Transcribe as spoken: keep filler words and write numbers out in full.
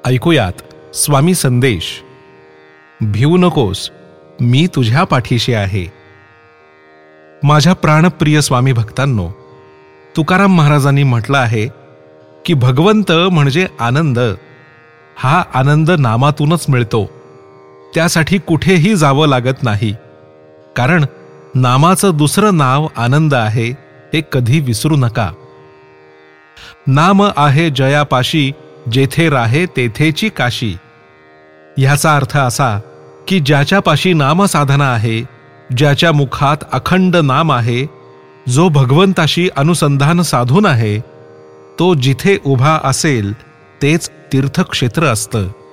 ऐकूयात स्वामी संदेश. भिवू नकोस, मी तुझ्या पाठीशी आहे. माझ्या प्राणप्रिय स्वामी भक्तांनो, तुकाराम महाराजांनी म्हटलं आहे की भगवंत म्हणजे आनंद. हा आनंद नामातूनच मिळतो. त्यासाठी कुठेही जावं लागत नाही, कारण नामाचं दुसरं नाव आनंद आहे, हे कधी विसरू नका. नाम आहे जयापाशी, जेथे राहे तेथेची काशी. ह्याचा अर्थ असा की ज्याच्यापाशी नामसाधना आहे, ज्याच्या मुखात अखंड नाम आहे, जो भगवंताशी अनुसंधान साधून आहे, तो जिथे उभा असेल तेच तीर्थक्षेत्र असतं.